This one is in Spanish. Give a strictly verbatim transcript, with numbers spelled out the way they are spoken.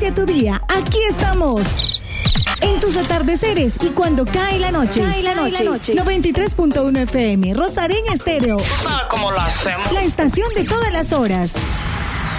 inicia tu día, aquí estamos. En tus atardeceres y cuando cae la noche. Cae la noche. La noche. noventa y tres punto uno F M, Rosareña Estéreo. ¿Tú sabes cómo lo hacemos? La estación de todas las horas.